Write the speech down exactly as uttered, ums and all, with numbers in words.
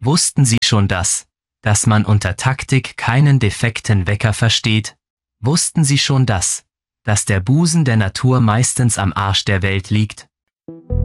Wussten Sie schon das, dass man unter Taktik keinen defekten Wecker versteht? Wussten Sie schon das, dass der Busen der Natur meistens am Arsch der Welt liegt?